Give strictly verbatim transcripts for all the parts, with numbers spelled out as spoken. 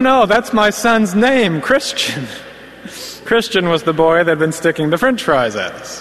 no, that's my son's name, Christian. Christian was the boy that had been sticking the French fries at us.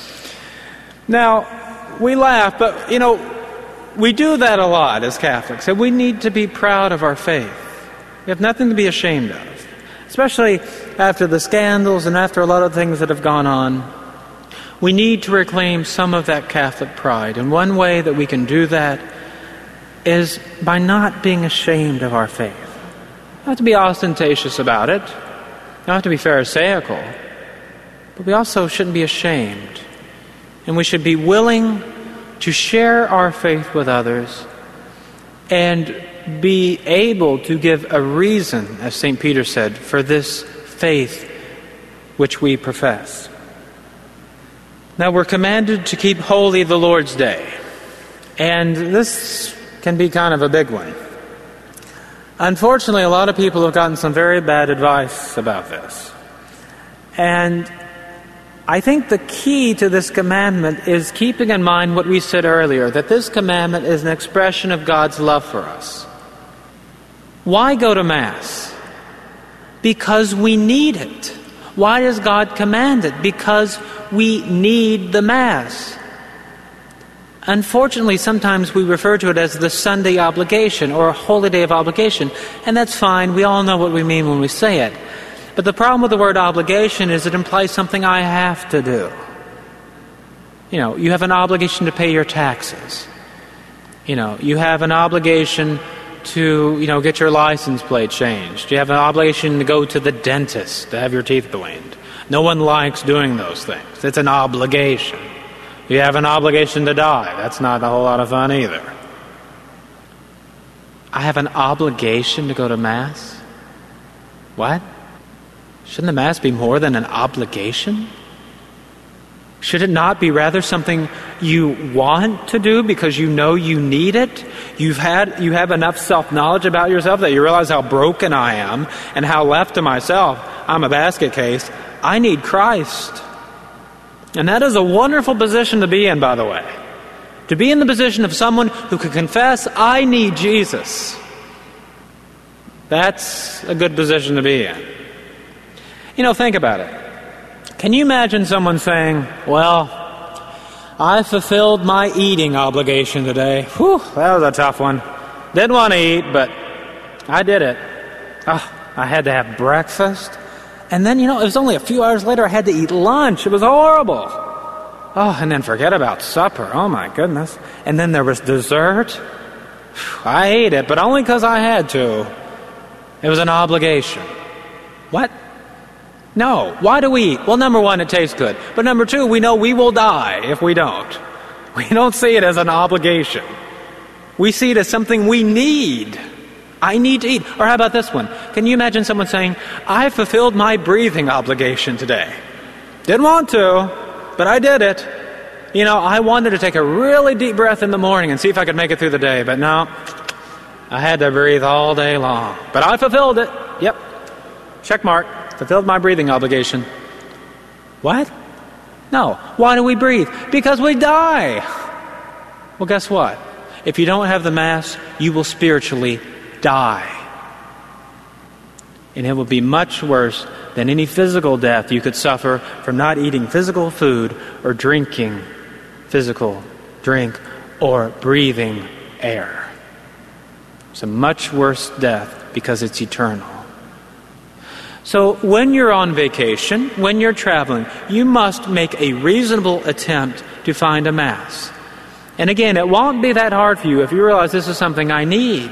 Now, we laugh, but, you know, we do that a lot as Catholics, and we need to be proud of our faith. We have nothing to be ashamed of, especially after the scandals and after a lot of things that have gone on. We need to reclaim some of that Catholic pride, and one way that we can do that is by not being ashamed of our faith. You don't have to be ostentatious about it. You don't have to be pharisaical. But we also shouldn't be ashamed. And we should be willing to share our faith with others and be able to give a reason, as Saint Peter said, for this faith which we profess. Now, we're commanded to keep holy the Lord's Day. And this can be kind of a big one. Unfortunately, a lot of people have gotten some very bad advice about this. And I think the key to this commandment is keeping in mind what we said earlier, that this commandment is an expression of God's love for us. Why go to Mass? Because we need it. Why does God command it? Because we need the Mass. Unfortunately, sometimes we refer to it as the Sunday obligation or a holy day of obligation, and that's fine. We all know what we mean when we say it. But the problem with the word obligation is it implies something I have to do. You know, you have an obligation to pay your taxes. You know, you have an obligation to, you know, get your license plate changed. You have an obligation to go to the dentist to have your teeth cleaned. No one likes doing those things. It's an obligation. You have an obligation to die. That's not a whole lot of fun either. I have an obligation to go to Mass? What? Shouldn't the Mass be more than an obligation? Should it not be rather something you want to do because you know you need it? You've had, you have enough self-knowledge about yourself that you realize how broken I am and how left to myself I'm a basket case. I need Christ. And that is a wonderful position to be in, by the way. To be in the position of someone who can confess, I need Jesus. That's a good position to be in. You know, think about it. Can you imagine someone saying, well, I fulfilled my eating obligation today. Whew, that was a tough one. Didn't want to eat, but I did it. Oh, I had to have breakfast. And then, you know, it was only a few hours later I had to eat lunch. It was horrible. Oh, and then forget about supper. Oh, my goodness. And then there was dessert. Whew, I ate it, but only because I had to. It was an obligation. What? No. Why do we eat? Well, number one, it tastes good. But number two, we know we will die if we don't. We don't see it as an obligation. We see it as something we need. I need to eat. Or how about this one? Can you imagine someone saying, I fulfilled my breathing obligation today. Didn't want to, but I did it. You know, I wanted to take a really deep breath in the morning and see if I could make it through the day, but no, I had to breathe all day long. But I fulfilled it. Yep. Check mark. Fulfilled my breathing obligation. What? No. Why do we breathe? Because we die. Well, guess what? If you don't have the Mass, you will spiritually die. And it will be much worse than any physical death you could suffer from not eating physical food or drinking physical drink or breathing air. It's a much worse death because it's eternal. So when you're on vacation, when you're traveling, you must make a reasonable attempt to find a Mass. And again, it won't be that hard for you if you realize this is something I need.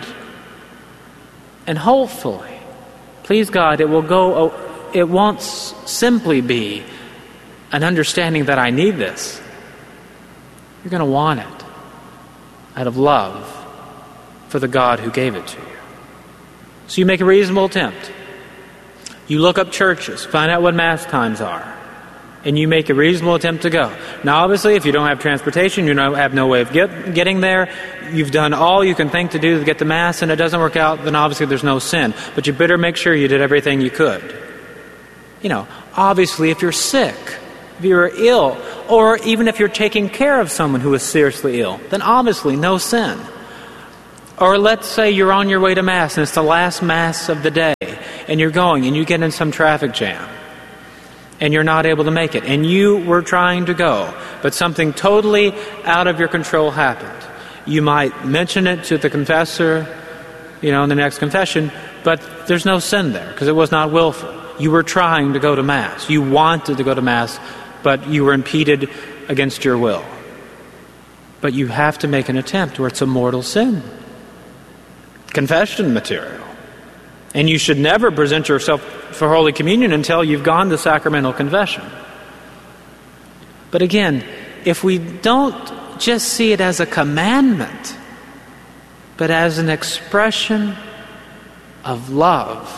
And hopefully, please God, it will go, it won't simply be an understanding that I need this. You're going to want it out of love for the God who gave it to you. So you make a reasonable attempt. You look up churches, find out what Mass times are, and you make a reasonable attempt to go. Now, obviously, if you don't have transportation, you don't have no way of get, getting there, you've done all you can think to do to get to Mass, and it doesn't work out, then obviously there's no sin. But you better make sure you did everything you could. You know, obviously, if you're sick, if you're ill, or even if you're taking care of someone who is seriously ill, then obviously no sin. Or let's say you're on your way to Mass and it's the last Mass of the day and you're going and you get in some traffic jam and you're not able to make it and you were trying to go, but something totally out of your control happened. You might mention it to the confessor, you know, in the next confession, but there's no sin there because it was not willful. You were trying to go to Mass. You wanted to go to Mass, but you were impeded against your will. But you have to make an attempt or it's a mortal sin. Confession material. And you should never present yourself for Holy Communion until you've gone to sacramental confession. But again, if we don't just see it as a commandment, but as an expression of love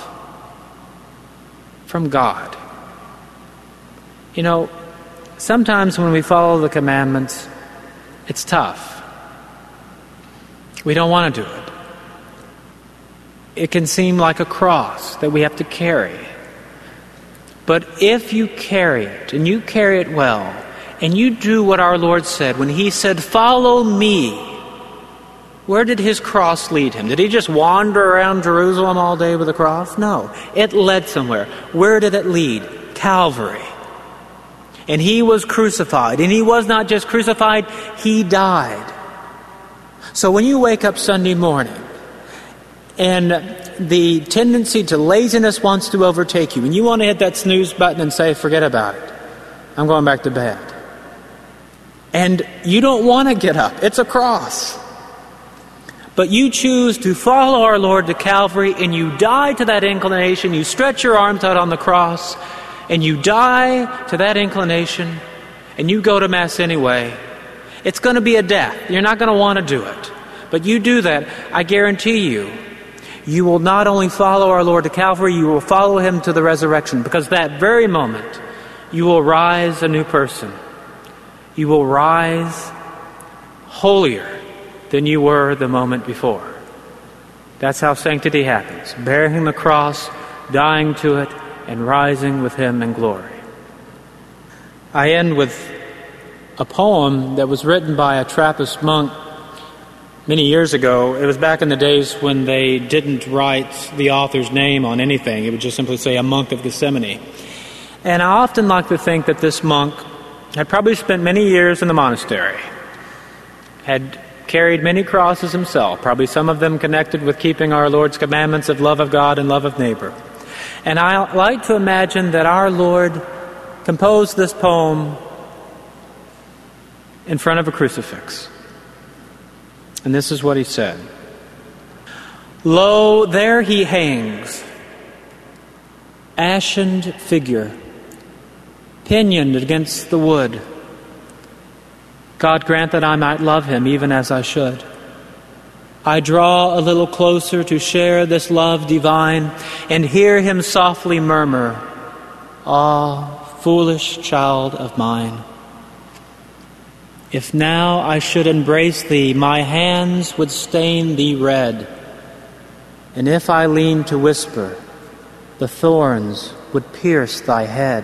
from God. You know, sometimes when we follow the commandments, it's tough. We don't want to do it. It can seem like a cross that we have to carry. But if you carry it, and you carry it well, and you do what our Lord said when He said, "Follow me," where did His cross lead Him? Did He just wander around Jerusalem all day with a cross? No. It led somewhere. Where did it lead? Calvary. And He was crucified. And He was not just crucified, He died. So when you wake up Sunday morning, and the tendency to laziness wants to overtake you, and you want to hit that snooze button and say, "Forget about it. I'm going back to bed." And you don't want to get up. It's a cross. But you choose to follow our Lord to Calvary, and you die to that inclination. You stretch your arms out on the cross, and you die to that inclination, and you go to Mass anyway. It's going to be a death. You're not going to want to do it. But you do that, I guarantee you, you will not only follow our Lord to Calvary, you will follow Him to the resurrection, because that very moment you will rise a new person. You will rise holier than you were the moment before. That's how sanctity happens. Bearing the cross, dying to it, and rising with Him in glory. I end with a poem that was written by a Trappist monk many years ago. It was back in the days when they didn't write the author's name on anything. It would just simply say, "A monk of Gethsemane." And I often like to think that this monk had probably spent many years in the monastery, had carried many crosses himself, probably some of them connected with keeping our Lord's commandments of love of God and love of neighbor. And I like to imagine that our Lord composed this poem in front of a crucifix. And this is what he said. "Lo, there He hangs, ashened figure, pinioned against the wood. God grant that I might love Him even as I should. I draw a little closer to share this love divine and hear Him softly murmur, 'Ah, foolish child of mine. If now I should embrace Thee, my hands would stain Thee red. And if I leaned to whisper, the thorns would pierce Thy head.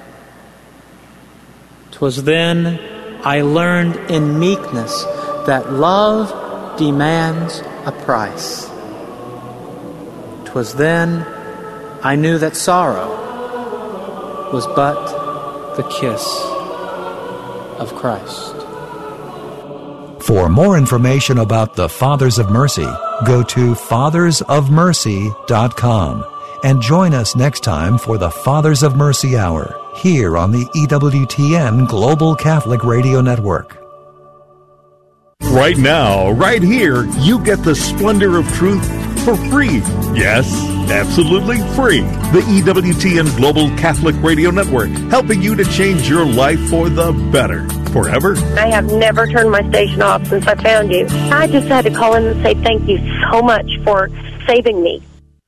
'Twas then I learned in meekness that love demands a price. 'Twas then I knew that sorrow was but the kiss of Christ." For more information about the Fathers of Mercy, go to fathers of mercy dot com and join us next time for the Fathers of Mercy Hour here on the E W T N Global Catholic Radio Network. Right now, right here, you get the splendor of truth for free. Yes, absolutely free. The E W T N Global Catholic Radio Network, helping you to change your life for the better. Forever. I have never turned my station off since I found you. I just had to call in and say thank you so much for saving me.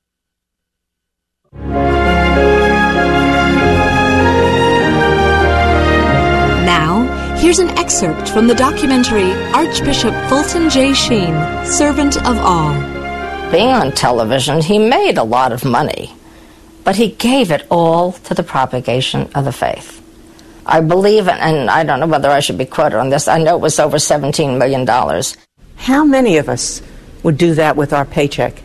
Now, here's an excerpt from the documentary Archbishop Fulton J. Sheen, Servant of All. Being on television, he made a lot of money, but he gave it all to the propagation of the faith. I believe, and I don't know whether I should be quoted on this, I know it was over seventeen million dollars. How many of us would do that with our paycheck.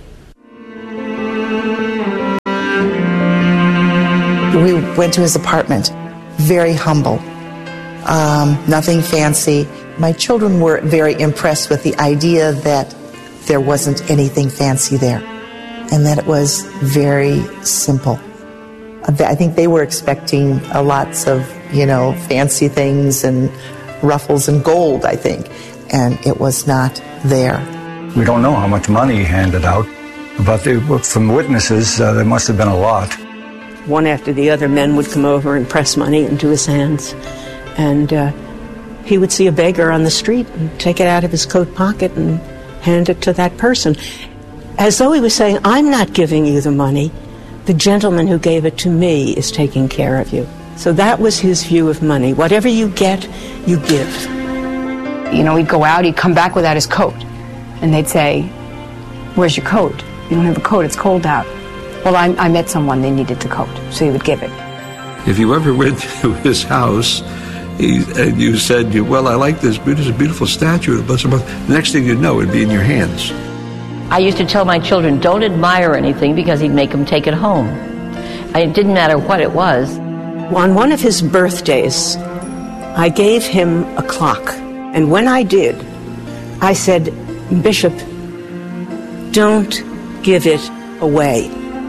We went to his apartment, very humble, um, nothing fancy. My children were very impressed with the idea that there wasn't anything fancy there and that it was very simple. I think they were expecting uh, lots of, you know, fancy things and ruffles and gold, I think, and it was not there. We don't know how much money he handed out, but they, from witnesses, uh, there must have been a lot. One after the other, men would come over and press money into his hands, and uh, he would see a beggar on the street and take it out of his coat pocket and hand it to that person, as though he was saying, I'm not giving you the money. The gentleman who gave it to me is taking care of you. So that was his view of money. Whatever you get, you give. You know, he'd go out, he'd come back without his coat. And they'd say, where's your coat? You don't have a coat, it's cold out. Well, I, I met someone, they needed the coat, so he would give it. If you ever went to his house he, and you said, well, I like this, it's a beautiful statue, the next thing you'd know, it'd be in your hands. I used to tell my children, don't admire anything because he'd make them take it home. It didn't matter what it was. On one of his birthdays, I gave him a clock. And when I did, I said, Bishop, don't give it away.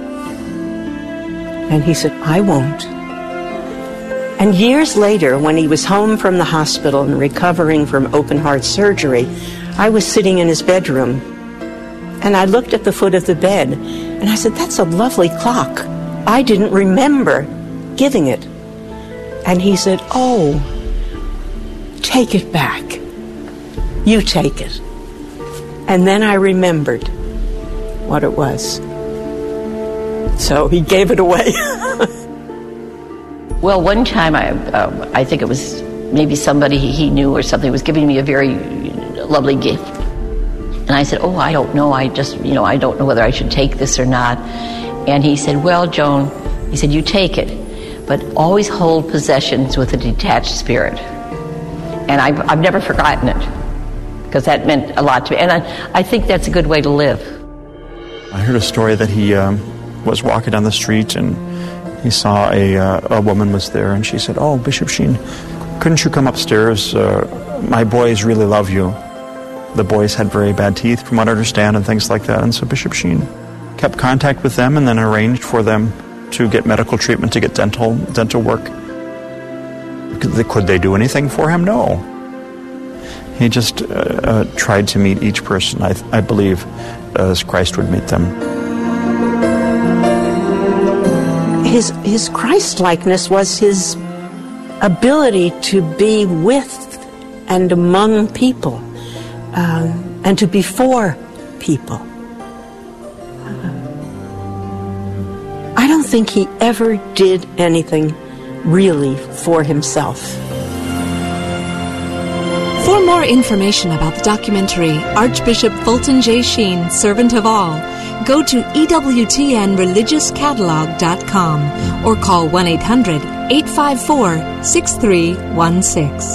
And he said, I won't. And years later, when he was home from the hospital and recovering from open-heart surgery, I was sitting in his bedroom, and I looked at the foot of the bed, and I said, that's a lovely clock. I didn't remember giving it. And he said, oh, take it back. You take it. And then I remembered what it was. So he gave it away. Well, one time, I, uh, I think it was maybe somebody he knew or something was giving me a very lovely gift. And I said, oh, I don't know. I just, you know, I don't know whether I should take this or not. And he said, well, Joan, he said, you take it, but always hold possessions with a detached spirit. And I've, I've never forgotten it, because that meant a lot to me. And I, I think that's a good way to live. I heard a story that he um, was walking down the street and he saw a, uh, a woman was there, and she said, oh, Bishop Sheen, couldn't you come upstairs? Uh, my boys really love you. The boys had very bad teeth, from what I understand, and things like that. And so Bishop Sheen kept contact with them and then arranged for them to get medical treatment, to get dental dental work. Could they do anything for him? No. He just uh, uh, tried to meet each person, I, I believe, as Christ would meet them. His, his Christ-likeness was his ability to be with and among people, um, and to be for people. I don't think he ever did anything really for himself. For more information about the documentary Archbishop Fulton J. Sheen, Servant of All, go to E W T N religious catalog dot com or call one eight hundred eight five four six three one six.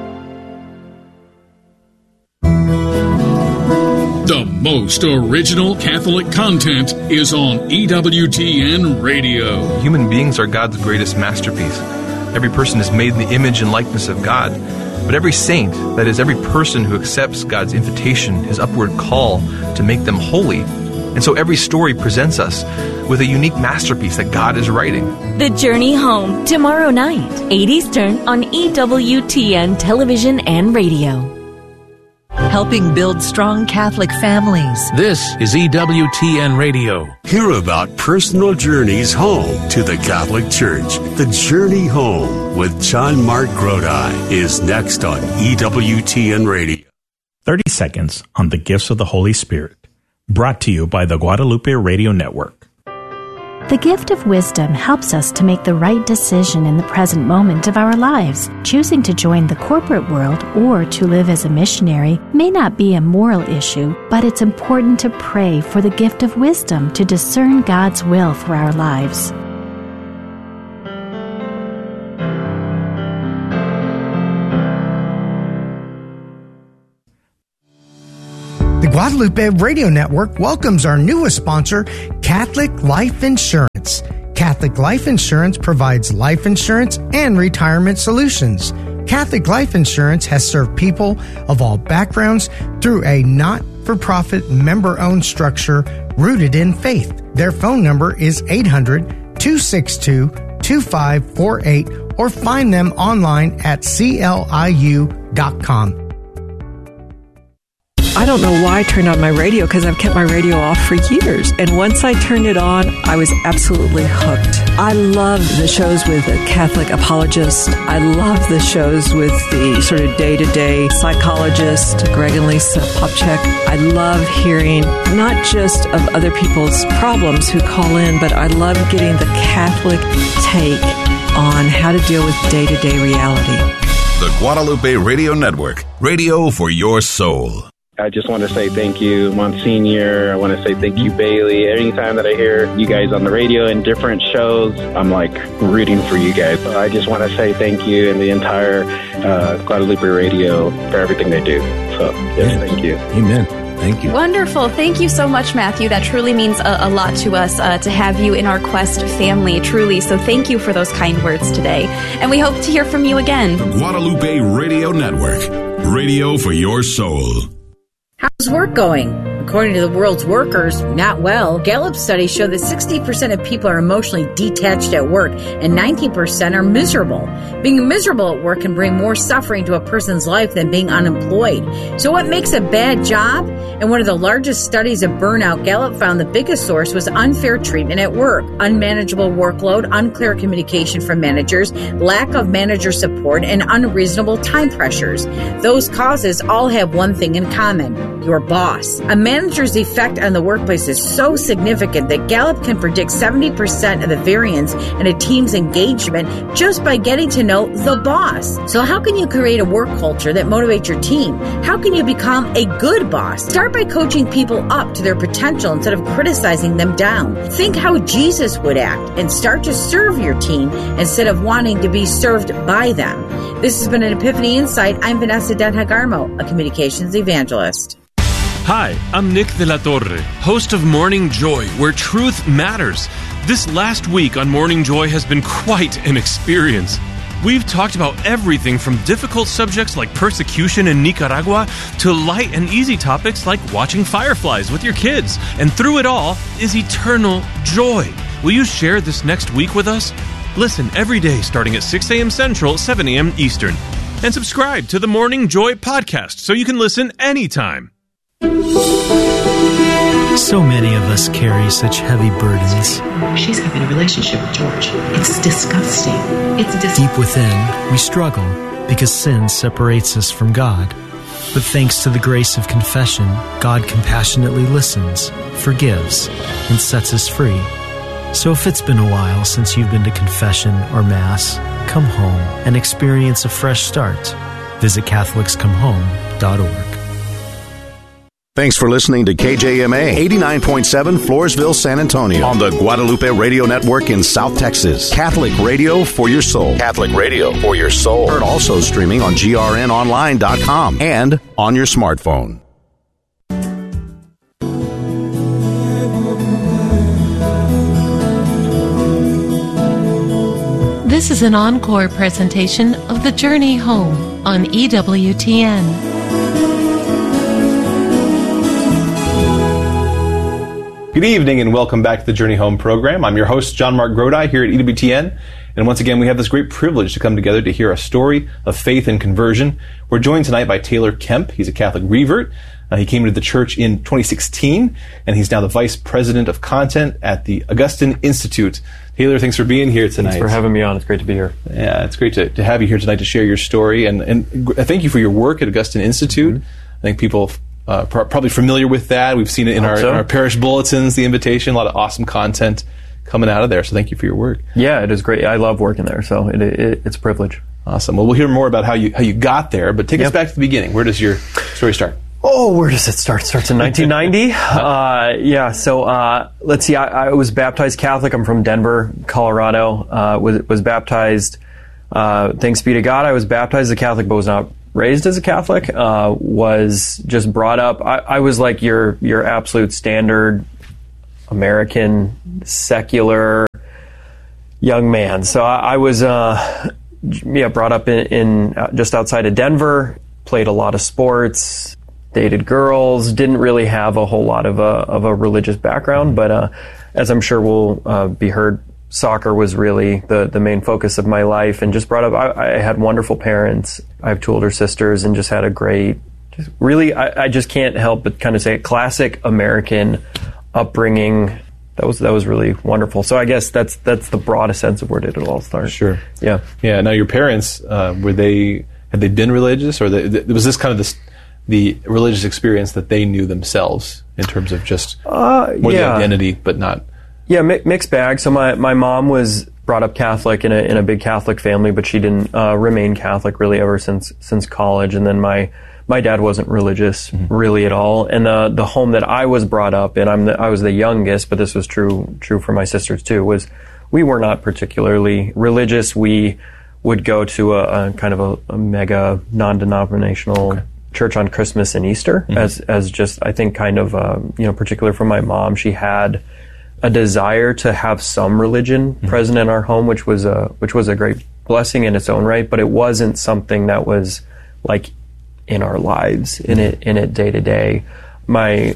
The most original Catholic content is on E W T N Radio. Human beings are God's greatest masterpiece. Every person is made in the image and likeness of God. But every saint, that is, every person who accepts God's invitation, his upward call to make them holy. And so every story presents us with a unique masterpiece that God is writing. The Journey Home, tomorrow night, eight Eastern on E W T N Television and Radio. Helping build strong Catholic families. This is E W T N Radio. Hear about personal journeys home to the Catholic Church. The Journey Home with John Mark Grodi is next on E W T N Radio. thirty seconds on the gifts of the Holy Spirit. Brought to you by the Guadalupe Radio Network. The gift of wisdom helps us to make the right decision in the present moment of our lives. Choosing to join the corporate world or to live as a missionary may not be a moral issue, but it's important to pray for the gift of wisdom to discern God's will for our lives. The Guadalupe Radio Network welcomes our newest sponsor, Catholic Life Insurance. Catholic Life Insurance provides life insurance and retirement solutions. Catholic Life Insurance has served people of all backgrounds through a not-for-profit member-owned structure rooted in faith. Their phone number is eight hundred, two six two, two five four eight or find them online at C L I U dot com. I don't know why I turned on my radio because I've kept my radio off for years. And once I turned it on, I was absolutely hooked. I love the shows with a Catholic apologist. I love the shows with the sort of day-to-day psychologist, Greg and Lisa Popchak. I love hearing not just of other people's problems who call in, but I love getting the Catholic take on how to deal with day-to-day reality. The Guadalupe Radio Network, radio for your soul. I just want to say thank you, Monsignor. I want to say thank you, Bailey. Anytime that I hear you guys on the radio in different shows, I'm like rooting for you guys. I just want to say thank you and the entire uh, Guadalupe Radio for everything they do. So, yes, thank you. Amen. Thank you. Wonderful. Thank you so much, Matthew. That truly means a, a lot to us uh, to have you in our Quest family, truly. So thank you for those kind words today. And we hope to hear from you again. The Guadalupe Radio Network, radio for your soul. How's work going? According to the world's workers, not well. Gallup studies show that sixty percent of people are emotionally detached at work and nineteen percent are miserable. Being miserable at work can bring more suffering to a person's life than being unemployed. So what makes a bad job? In one of the largest studies of burnout, Gallup found the biggest source was unfair treatment at work, unmanageable workload, unclear communication from managers, lack of manager support, and unreasonable time pressures. Those causes all have one thing in common: your boss. A manager's effect on the workplace is so significant that Gallup can predict seventy percent of the variance in a team's engagement just by getting to know the boss. So how can you create a work culture that motivates your team? How can you become a good boss? Start by coaching people up to their potential instead of criticizing them down. Think how Jesus would act and start to serve your team instead of wanting to be served by them. This has been an Epiphany Insight. I'm Vanessa Denhagarmo, a communications evangelist. Hi, I'm Nick de la Torre, host of Morning Joy, where truth matters. This last week on Morning Joy has been quite an experience. We've talked about everything from difficult subjects like persecution in Nicaragua to light and easy topics like watching fireflies with your kids. And through it all is eternal joy. Will you share this next week with us? Listen every day starting at six a.m. Central, seven a.m. Eastern. And subscribe to the Morning Joy podcast so you can listen anytime. So many of us carry such heavy burdens. She's having a relationship with George. It's disgusting. It's dis- Deep within, we struggle because sin separates us from God. But thanks to the grace of confession, God compassionately listens, forgives, and sets us free. So if it's been a while since you've been to confession or Mass, come home and experience a fresh start. Visit Catholics Come Home dot org. Thanks for listening to K J M A eighty-nine point seven Floresville, San Antonio on the Guadalupe Radio Network in South Texas. Catholic radio for your soul. Catholic radio for your soul. Heard also streaming on G R N online dot com and on your smartphone. This is an encore presentation of The Journey Home on E W T N. Good evening and welcome back to the Journey Home program. I'm your host, John Mark Grodi, here at E W T N. And once again, we have this great privilege to come together to hear a story of faith and conversion. We're joined tonight by Taylor Kemp. He's a Catholic revert. Uh, he came into the church in twenty sixteen, and he's now the Vice President of Content at the Augustine Institute. Taylor, thanks for being here tonight. Thanks for having me on. It's great to be here. Yeah, it's great to, to have you here tonight to share your story. And, and thank you for your work at Augustine Institute. Mm-hmm. I think people Uh, pr- probably familiar with that. We've seen it in our, so. in our parish bulletins, the invitation, a lot of awesome content coming out of there. So thank you for your work. Yeah, it is great. I love working there, so it, it, it's a privilege. Awesome. Well, we'll hear more about how you how you got there, but take yep. us back to the beginning. Where does your story start? Oh, where does it start? It starts in nineteen ninety. uh, yeah, so uh, let's see. I, I was baptized Catholic. I'm from Denver, Colorado. Uh, was was baptized. Uh, thanks be to God, I was baptized as a Catholic, but was not raised as a Catholic, uh, was just brought up. I, I was like your your absolute standard American secular young man. So I, I was uh, yeah brought up in, in uh, just outside of Denver. Played a lot of sports, dated girls. Didn't really have a whole lot of a of a religious background, but uh, as I'm sure will uh, be heard, soccer was really the, the main focus of my life, and just brought up, I, I had wonderful parents. I have two older sisters, and just had a great, just really, I, I just can't help but kind of say classic American upbringing. That was, that was really wonderful. So I guess that's, that's the broadest sense of where did it all start. Sure. Yeah. Yeah. Now your parents, uh, were they, had they been religious, or they, was this kind of this, the religious experience that they knew themselves in terms of just uh, more yeah. the identity, but not? Yeah, mi- mixed bag. So my, my mom was brought up Catholic in a in a big Catholic family, but she didn't uh, remain Catholic really ever since since college. And then my my dad wasn't religious mm-hmm. really at all. And the the home that I was brought up in, I'm the, I was the youngest, but this was true true for my sisters too. Was we were not particularly religious. We would go to a, a kind of a, a mega non-denominational okay. church on Christmas and Easter mm-hmm. as as just I think kind of uh, you know particular for my mom. She had a desire to have some religion mm-hmm. present in our home, which was a which was a great blessing in its own right, but it wasn't something that was like in our lives, in it in it day to day. My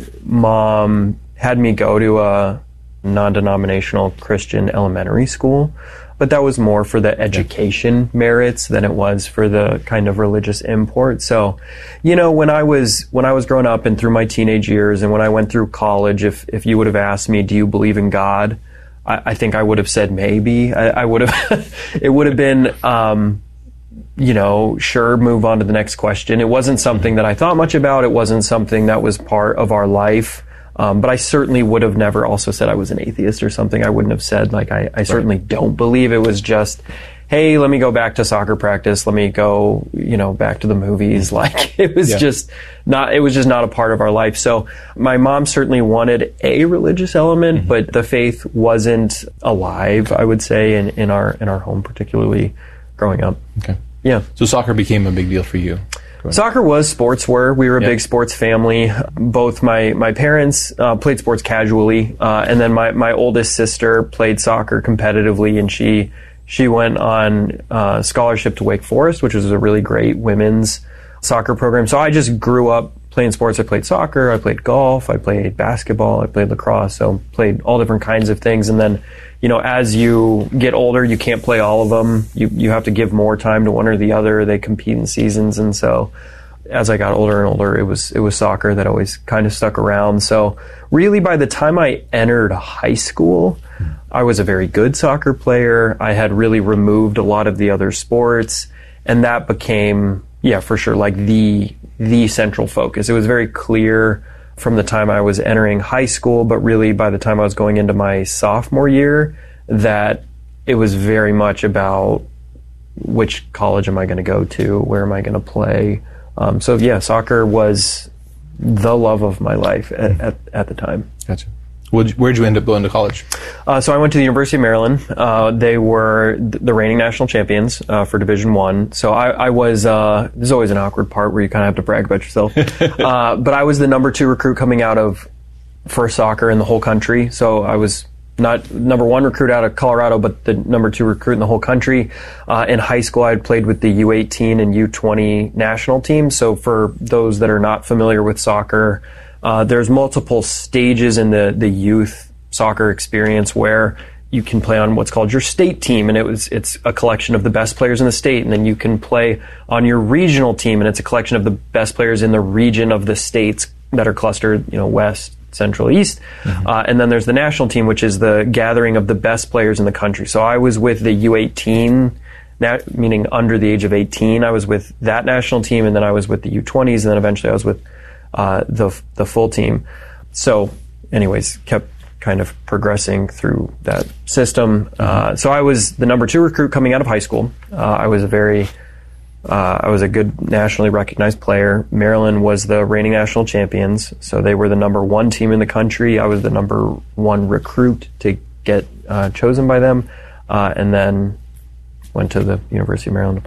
mom had me go to a non-denominational Christian elementary school, but that was more for the education yeah. merits than it was for the kind of religious import. So, you know, when I was when I was growing up and through my teenage years, and when I went through college, if if you would have asked me, do you believe in God? I, I think I would have said maybe. I, I would have. It would have been, um, you know, sure, move on to the next question. It wasn't something that I thought much about. It wasn't something that was part of our life. Um, but I certainly would have never also said I was an atheist or something. I wouldn't have said, like, I, I certainly don't believe. It was just, hey, let me go back to soccer practice. Let me go, you know, back to the movies. Like, it was yeah. just not, it was just not a part of our life. So my mom certainly wanted a religious element, mm-hmm. but the faith wasn't alive, I would say, in, in our, in our home, particularly growing up. Okay. Yeah. So soccer became a big deal for you. Soccer was, sports were. We were a yeah. big sports family. Both my, my parents uh, played sports casually, uh, and then my, my oldest sister played soccer competitively, and she she went on uh, scholarship to Wake Forest, which was a really great women's soccer program. So I just grew up playing sports. I played soccer, I played golf, I played basketball, I played lacrosse, so played all different kinds of things. And then, you know, as you get older, you can't play all of them. You you have to give more time to one or the other. They compete in seasons, and so as I got older and older, it was it was soccer that always kind of stuck around. So really, by the time I entered high school, I was a very good soccer player. I had really removed a lot of the other sports, and that became, yeah, for sure, like the the central focus. It was very clear from the time I was entering high school, but really by the time I was going into my sophomore year, that it was very much about which college am I going to go to, where am I going to play. Um, so yeah, soccer was the love of my life at, at, at the time. Gotcha. Where'd you, where'd you end up going to college? Uh, so I went to the University of Maryland. Uh, they were the reigning national champions uh, for Division One. So I, I was. Uh, there's always an awkward part where you kind of have to brag about yourself. uh, but I was the number two recruit coming out of for soccer in the whole country. So I was not number one recruit out of Colorado, but the number two recruit in the whole country. Uh, in high school, I had played with the U eighteen and U twenty national teams. So for those that are not familiar with soccer, Uh, there's multiple stages in the, the youth soccer experience where you can play on what's called your state team, and it was it's a collection of the best players in the state, and then you can play on your regional team, and it's a collection of the best players in the region of the states that are clustered, you know, west, central, east. Mm-hmm. Uh, and then there's the national team, which is the gathering of the best players in the country. So I was with the U eighteen, na- meaning under the age of eighteen. I was with that national team, and then I was with the U twenties, and then eventually I was with Uh, the the full team. So anyways, kept kind of progressing through that system. Mm-hmm. Uh, so I was the number two recruit coming out of high school. Uh, I was a very, uh, I was a good nationally recognized player. Maryland was the reigning national champions. So they were the number one team in the country. I was the number one recruit to get uh, chosen by them. Uh, and then went to the University of Maryland to play.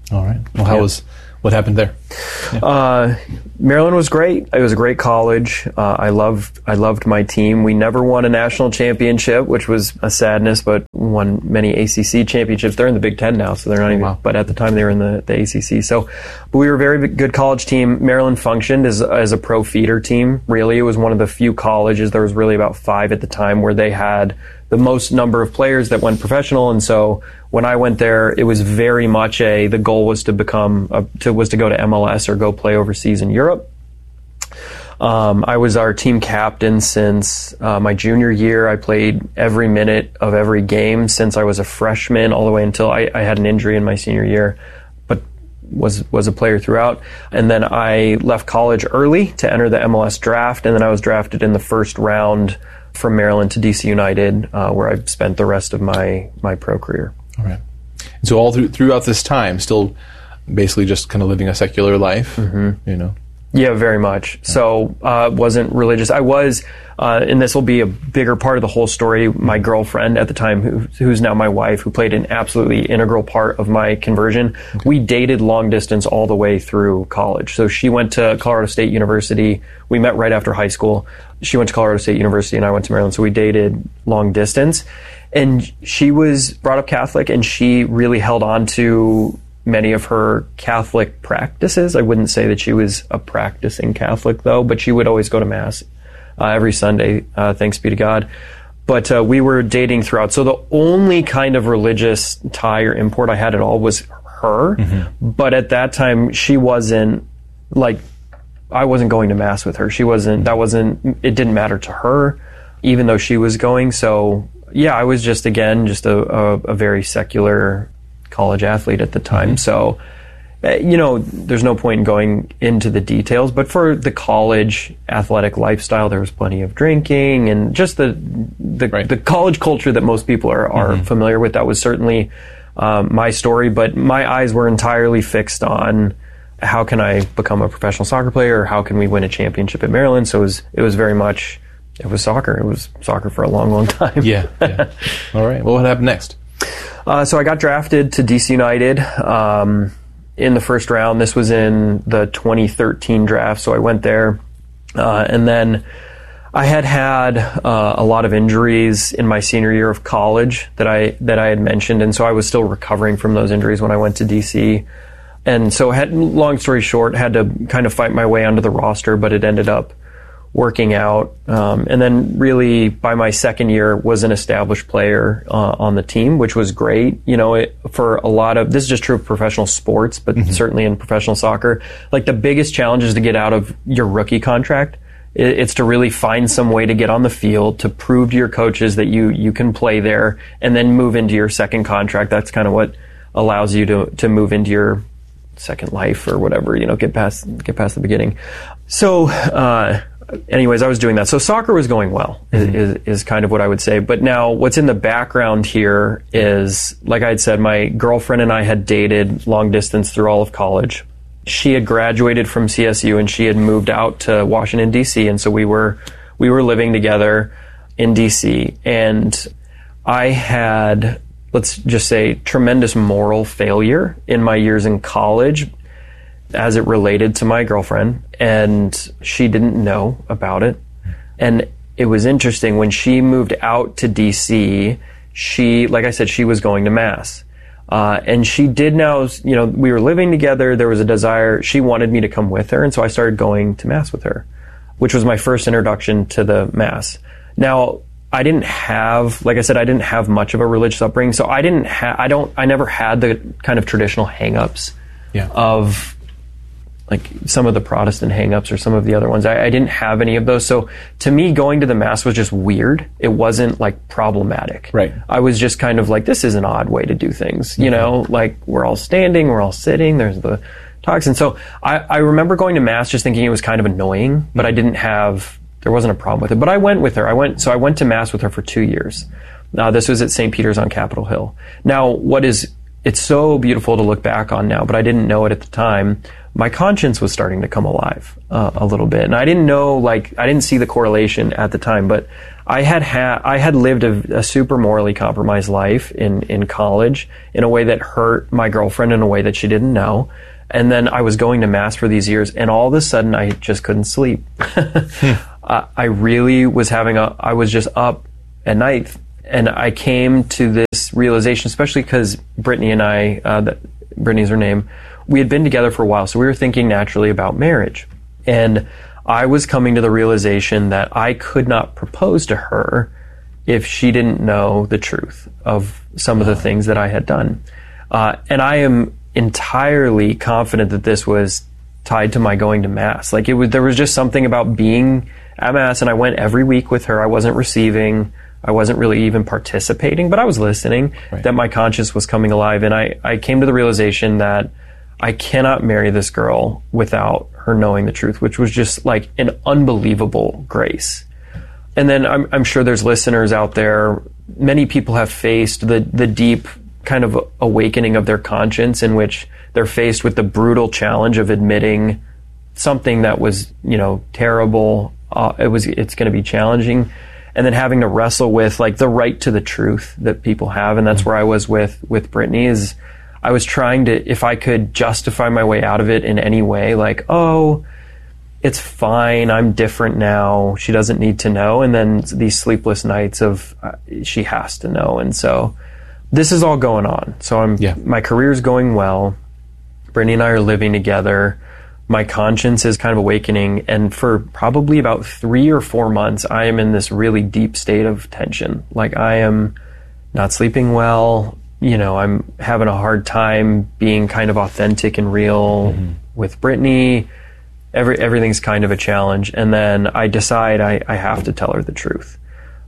All right. Well, how Yeah. was what happened there? Yeah. Uh, Maryland was great. It was a great college. Uh, I loved I loved my team. We never won a national championship, which was a sadness, but won many A C C championships. They're in the Big Ten now, so they're not even. Wow. But at the time, they were in the, the A C C. So, but we were a very good college team. Maryland functioned as as a pro feeder team. Really, it was one of the few colleges. There was really about five at the time where they had the most number of players that went professional, and so when I went there, it was very much a the goal was to become a, to was to go to M L S or go play overseas in Europe. Um, I was our team captain since uh, my junior year. I played every minute of every game since I was a freshman, all the way until I, I had an injury in my senior year, but was was a player throughout. And then I left college early to enter the M L S draft, and then I was drafted in the first round from Maryland to D C United, uh, where I spent the rest of my my pro career. All right. And so all through, throughout this time, still basically just kind of living a secular life, Mm-hmm. you know? Yeah, very much. So, uh, wasn't religious. I was, uh, and this will be a bigger part of the whole story. My girlfriend at the time, who, who's now my wife, who played an absolutely integral part of my conversion. Okay. We dated long distance all the way through college. So she went to Colorado State University. We met right after high school. She went to Colorado State University and I went to Maryland. So we dated long distance. And she was brought up Catholic, and she really held on to many of her Catholic practices. I wouldn't say that she was a practicing Catholic, though, but she would always go to Mass uh, every Sunday, uh, thanks be to God. But uh, we were dating throughout. So the only kind of religious tie or import I had at all was her. Mm-hmm. But at that time, she wasn't, like, I wasn't going to Mass with her. She wasn't, that wasn't, it didn't matter to her, even though she was going. So, yeah, I was just, again, just a, a, a very secular college athlete at the time. Mm-hmm. So, uh, you know, there's no point in going into the details, but for the college athletic lifestyle, there was plenty of drinking and just the the, right. the college culture that most people are, are mm-hmm. familiar with. That was certainly um, my story, but my eyes were entirely fixed on how can I become a professional soccer player, or how can we win a championship at Maryland. So it was, it was very much, it was soccer. It was soccer for a long, long time. Yeah. yeah. All right. Well, what happened next? Uh, so I got drafted to D C United um, in the first round. This was in the twenty thirteen draft, so I went there. Uh, and then I had had uh, a lot of injuries in my senior year of college that I that I had mentioned, and so I was still recovering from those injuries when I went to D C. And so, I had, long story short, had to kind of fight my way onto the roster, but it ended up working out. Um, and then really by my second year was an established player uh, on the team, which was great. You know, it, for a lot of, this is just true of professional sports, but mm-hmm. certainly in professional soccer, like the biggest challenge is to get out of your rookie contract. It, it's to really find some way to get on the field, to prove to your coaches that you, you can play there, and then move into your second contract. That's kind of what allows you to, to move into your second life or whatever, you know, get past, get past the beginning. So, uh, anyways, I was doing that. So soccer was going well, mm-hmm. is, is kind of what I would say. But now what's in the background here is, like I had said, my girlfriend and I had dated long distance through all of college. She had graduated from C S U and she had moved out to Washington, D C. And so we were, we were living together in D C. And I had, let's just say, tremendous moral failure in my years in college as it related to my girlfriend, and she didn't know about it. And it was interesting, when she moved out to D C, she, like I said, she was going to Mass. Uh, and she did now, you know, we were living together, there was a desire, she wanted me to come with her, and so I started going to Mass with her, which was my first introduction to the Mass. Now, I didn't have, like I said, I didn't have much of a religious upbringing, so I didn't have, I don't, I never had the kind of traditional hang-ups yeah. of, like some of the Protestant hang-ups or some of the other ones. I, I didn't have any of those. So to me, going to the Mass was just weird. It wasn't like problematic. Right. I was just kind of like, this is an odd way to do things. You mm-hmm. know, like we're all standing, we're all sitting, there's the talks. And so I, I remember going to Mass just thinking it was kind of annoying, but mm-hmm. I didn't have, there wasn't a problem with it. But I went with her. I went, so I went to Mass with her for two years. Uh, this was at Saint Peter's on Capitol Hill. Now, what is, it's so beautiful to look back on now, but I didn't know it at the time. My conscience was starting to come alive uh, a little bit. And I didn't know, like, I didn't see the correlation at the time, but I had ha- I had lived a, a super morally compromised life in, in college in a way that hurt my girlfriend in a way that she didn't know. And then I was going to Mass for these years, and all of a sudden I just couldn't sleep. hmm. uh, I really was having a, I was just up at night, and I came to this realization, especially because Brittany and I, uh, that, Brittany's her name, we had been together for a while, so we were thinking naturally about marriage. And I was coming to the realization that I could not propose to her if she didn't know the truth of some of the things that I had done. Uh, and I am entirely confident that this was tied to my going to Mass. Like it was, there was just something about being at Mass, and I went every week with her. I wasn't receiving, I wasn't really even participating, but I was listening, right. that my conscience was coming alive. And I, I came to the realization that I cannot marry this girl without her knowing the truth, which was just like an unbelievable grace. And then I'm, I'm sure there's listeners out there, many people have faced the, the deep kind of awakening of their conscience in which they're faced with the brutal challenge of admitting something that was, you know, terrible. Uh, it was, it's going to be challenging. And then having to wrestle with like the right to the truth that people have. And that's where I was with, with Brittany is, I was trying to, if I could justify my way out of it in any way, like, oh, it's fine, I'm different now, she doesn't need to know. And then these sleepless nights of, uh, she has to know. And so this is all going on. So I'm, yeah. my career's going well. Brittany and I are living together. My conscience is kind of awakening. And for probably about three or four months, I am in this really deep state of tension. Like I am not sleeping well. You know, I'm having a hard time being kind of authentic and real mm-hmm. with Brittany. Every, everything's kind of a challenge. And then I decide I, I have to tell her the truth.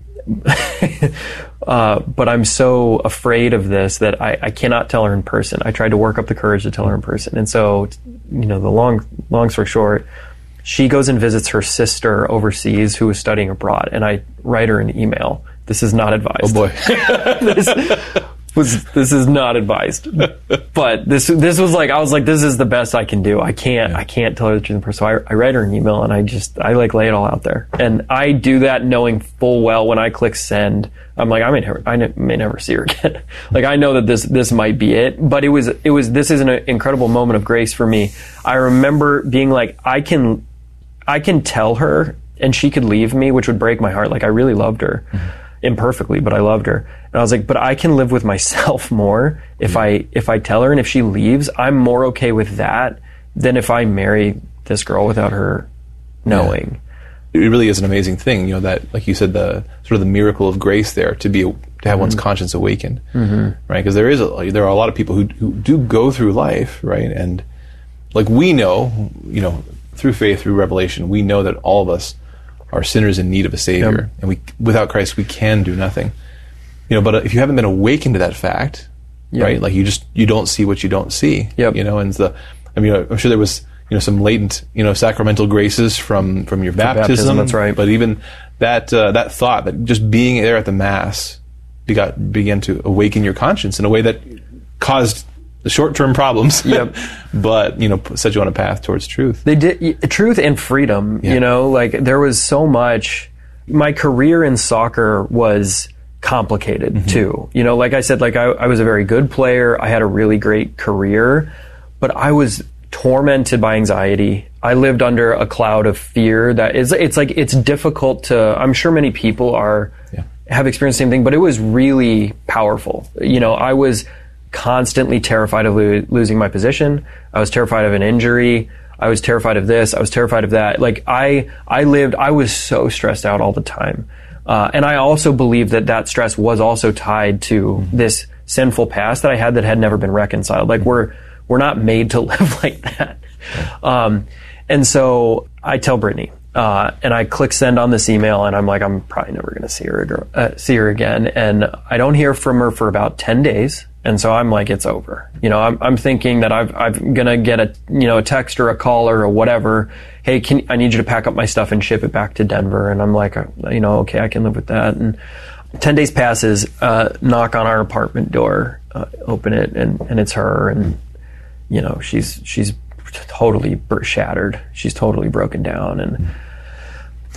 uh, but I'm so afraid of this that I, I cannot tell her in person. I tried to work up the courage to tell her in person. And so, you know, the long, long story short, she goes and visits her sister overseas who is studying abroad. And I write her an email. This is not advised. Oh boy. this, was this is not advised, but this this was like I was like this is the best I can do. I can't yeah. I can't tell her the truth in person. So I, I write her an email and I just I like lay it all out there, and I do that knowing full well when I click send, I'm like I may never I may never see her again. Like I know that this this might be it, but it was it was this is an incredible moment of grace for me. I remember being like I can I can tell her and she could leave me, which would break my heart. Like I really loved her. Mm-hmm. Imperfectly, but I loved her. And I was like, but I can live with myself more if I if I tell her, and if she leaves, I'm more okay with that than if I marry this girl without her knowing. Yeah. It really is an amazing thing, you know, that, like you said, the sort of the miracle of grace there to be to have mm-hmm. one's conscience awakened, mm-hmm. right? Because there is a, there are a lot of people who who do go through life, right, and like we know, you know, through faith, through revelation, we know that all of us are sinners in need of a Savior, yep. and we without Christ we can do nothing. You know, but if you haven't been awakened to that fact, yep. right? Like you just you don't see what you don't see. Yep. You know, and the I mean, I'm sure there was you know some latent you know sacramental graces from from your baptism. baptism. That's right. But even that uh, that thought that just being there at the Mass begot began to awaken your conscience in a way that caused the short-term problems, yep. but, you know, set you on a path towards truth. They did truth and freedom, yeah. you know, like there was so much. My career in soccer was complicated mm-hmm. too. You know, like I said, like I, I was a very good player. I had a really great career, but I was tormented by anxiety. I lived under a cloud of fear that is, it's like, it's difficult to, I'm sure many people are, yeah. have experienced the same thing, but it was really powerful. You know, I was constantly terrified of lo- losing my position. I was terrified of an injury. I was terrified of this. I was terrified of that. Like I, I lived, I was so stressed out all the time. Uh, and I also believe that that stress was also tied to mm-hmm. this sinful past that I had that had never been reconciled. Like we're, we're not made to live like that. Um, and so I tell Brittany, uh, and I click send on this email and I'm like, I'm probably never going to see her, uh, see her again. And I don't hear from her for about ten days. And so I'm like, it's over. You know, I'm, I'm thinking that I've, I'm gonna get a, you know, a text or a call or whatever. Hey, can, I need you to pack up my stuff and ship it back to Denver. And I'm like, you know, okay, I can live with that. And ten days passes, uh, knock on our apartment door, uh, open it, and, and it's her. And, you know, she's, she's totally shattered. She's totally broken down. And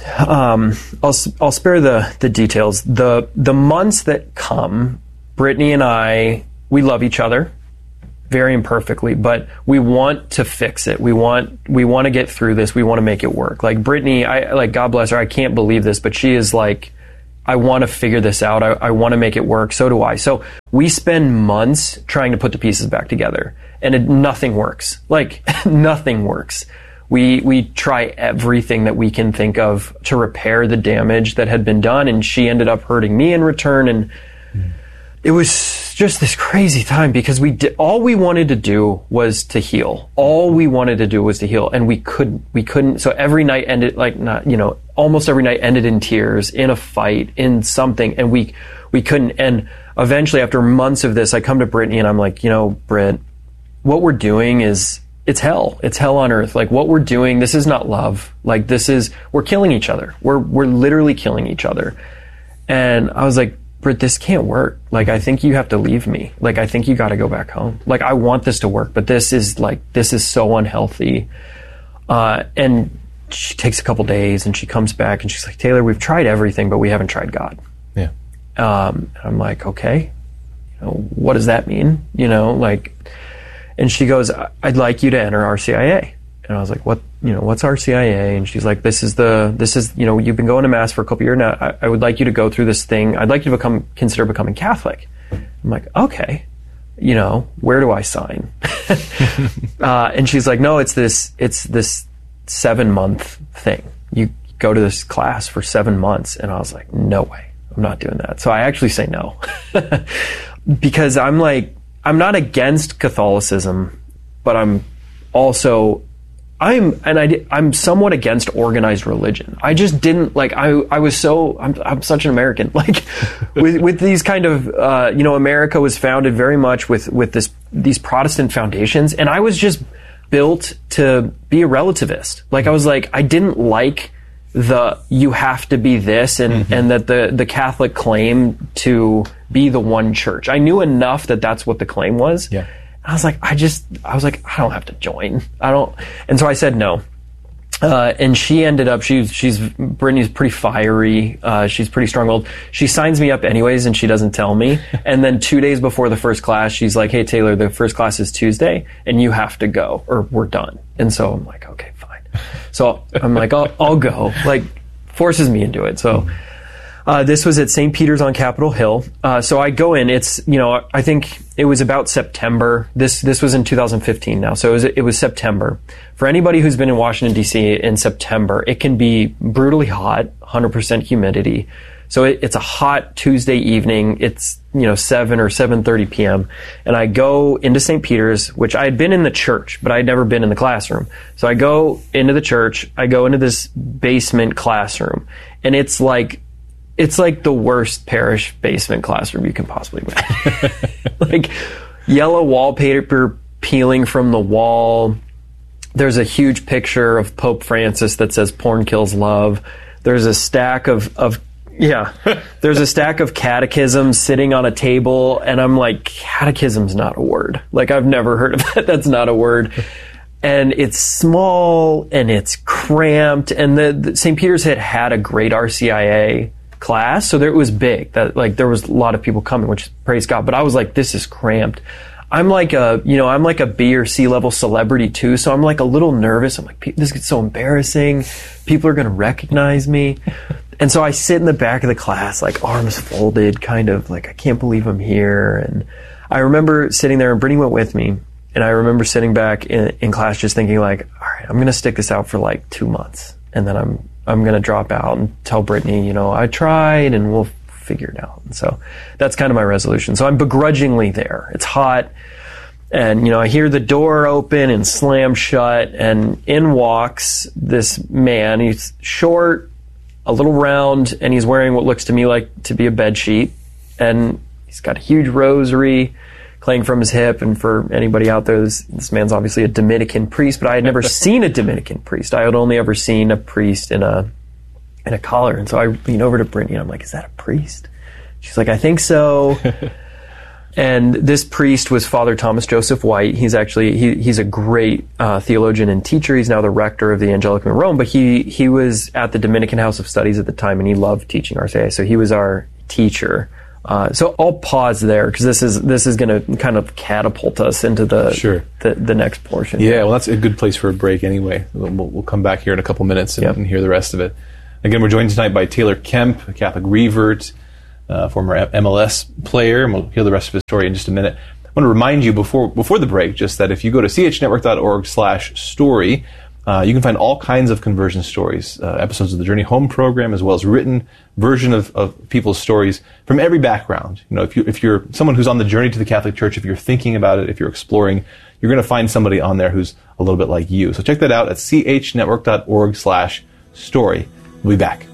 um, I'll I'll spare the the details. The the months that come, Brittany and I, we love each other very imperfectly, but we want to fix it. We want we want to get through this. We want to make it work. Like Brittany, I like God bless her. I can't believe this, but she is like, I want to figure this out. I, I want to make it work. So do I. So we spend months trying to put the pieces back together, and it, nothing works. Like nothing works. We we try everything that we can think of to repair the damage that had been done, and she ended up hurting me in return. And mm. it was just this crazy time because we did, all we wanted to do was to heal. All we wanted to do was to heal, and we couldn't. We couldn't. So every night ended like not you know almost every night ended in tears, in a fight, in something, and we we couldn't. And eventually, after months of this, I come to Brittany and I'm like, you know, Britt, what we're doing is. It's hell. It's hell on earth. Like what we're doing, this is not love. Like this is, we're killing each other. We're, we're literally killing each other. And I was like, Britt, this can't work. Like, I think you have to leave me. Like, I think you got to go back home. Like, I want this to work, but this is like, this is so unhealthy. Uh, and she takes a couple days and she comes back and she's like, Taylor, we've tried everything, but we haven't tried God. Yeah. Um, and I'm like, okay, you know, what does that mean? You know, like, and she goes, I'd like you to enter R C I A. And I was like, what, you know, what's R C I A? And she's like, this is the, this is, you know, you've been going to Mass for a couple years now. I, I would like you to go through this thing. I'd like you to become, consider becoming Catholic. I'm like, okay, you know, where do I sign? uh, and she's like, no, it's this, it's this seven month thing. You go to this class for seven months. And I was like, no way, I'm not doing that. So I actually say no because I'm like, I'm not against Catholicism, but I'm also, I'm, and I, I'm somewhat against organized religion. I just didn't, like, I, I was so, I'm, I'm such an American. Like, with, with these kind of, uh, you know, America was founded very much with, with this, these Protestant foundations, and I was just built to be a relativist. Like, I was like, I didn't like the, you have to be this, and, mm-hmm. and that the, the Catholic claim to be the one church. I knew enough that that's what the claim was. Yeah. I was like, I just, I was like, I don't have to join. I don't. And so I said no. Uh, and she ended up, she's, she's, Brittany's pretty fiery. Uh, she's pretty strong-willed. She signs me up anyways, and she doesn't tell me. And then two days before the first class, she's like, hey, Taylor, the first class is Tuesday, and you have to go, or we're done. And so I'm like, okay, fine. So I'm like, I'll, I'll go. Like, forces me into it. So, Uh, this was at Saint Peter's on Capitol Hill. Uh, so I go in, it's, you know, I think it was about September. This, this was in two thousand fifteen now. So it was, it was September. For anybody who's been in Washington, D C in September, it can be brutally hot, one hundred percent humidity. So it, it's a hot Tuesday evening. It's, you know, seven or seven thirty p.m. And I go into Saint Peter's, which I had been in the church, but I had never been in the classroom. So I go into the church, I go into this basement classroom, and it's like, it's like the worst parish basement classroom you can possibly imagine. Like yellow wallpaper peeling from the wall. There's a huge picture of Pope Francis that says porn kills love. There's a stack of, of yeah, there's a stack of catechisms sitting on a table, and I'm like, catechism's not a word. Like, I've never heard of that. That's not a word. And it's small and it's cramped, and the, the Saint Peter's had had a great R C I A class, so there, it was big. That, like, there was a lot of people coming, which, praise God. But I was like, this is cramped. I'm like a, you know, I'm like a B or C level celebrity too, so I'm like a little nervous. I'm like, this gets so embarrassing. People are going to recognize me. And so I sit in the back of the class, like arms folded, kind of like, I can't believe I'm here. And I remember sitting there, and Brittany went with me, and I remember sitting back in, in class just thinking like, all right, I'm going to stick this out for like two months, and then I'm I'm going to drop out and tell Brittany, you know, I tried, and we'll figure it out. And so that's kind of my resolution. So I'm begrudgingly there. It's hot. And, you know, I hear the door open and slam shut, and in walks this man. He's short, a little round, and he's wearing what looks to me like to be a bed sheet. And he's got a huge rosary clang from his hip. And for anybody out there, this, this man's obviously a Dominican priest, but I had never seen a Dominican priest. I had only ever seen a priest in a in a collar. And so I lean over to Brittany, and I'm like, is that a priest? She's like, I think so. And this priest was Father Thomas Joseph White. He's actually, he, he's a great uh, theologian and teacher. He's now the rector of the Angelicum in Rome, but he, he was at the Dominican House of Studies at the time, and he loved teaching R C I A, so he was our teacher. Uh, so I'll pause there because this is this is going to kind of catapult us into the, sure. the the next portion. Yeah, well, that's a good place for a break anyway. We'll, we'll come back here in a couple minutes and, yep. and hear the rest of it. Again, we're joined tonight by Taylor Kemp, a Catholic revert, uh, former M L S player, and we'll hear the rest of his story in just a minute. I want to remind you before before the break just that if you go to chnetwork.org slash story, Uh, you can find all kinds of conversion stories, uh, episodes of the Journey Home program, as well as written version of, of people's stories from every background. You know, if you if you're someone who's on the journey to the Catholic Church, if you're thinking about it, if you're exploring, you're going to find somebody on there who's a little bit like you. So check that out at chnetwork.org slash story. We'll be back.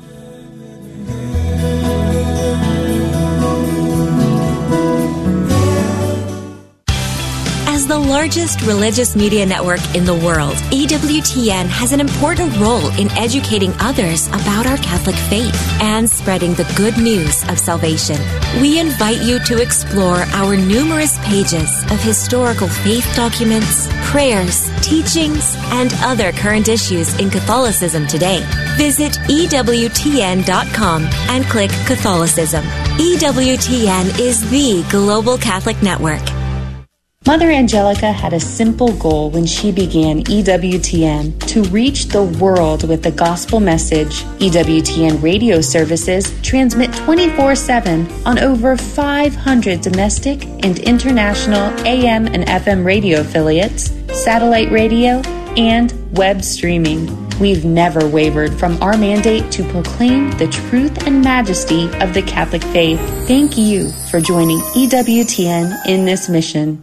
As the largest religious media network in the world, E W T N has an important role in educating others about our Catholic faith and spreading the good news of salvation. We invite you to explore our numerous pages of historical faith documents, prayers, teachings, and other current issues in Catholicism today. Visit E W T N dot com and click Catholicism. E W T N is the global Catholic network. Mother Angelica had a simple goal when she began E W T N: to reach the world with the gospel message. E W T N radio services transmit twenty-four seven on over five hundred domestic and international A M and F M radio affiliates, satellite radio, and web streaming. We've never wavered from our mandate to proclaim the truth and majesty of the Catholic faith. Thank you for joining E W T N in this mission.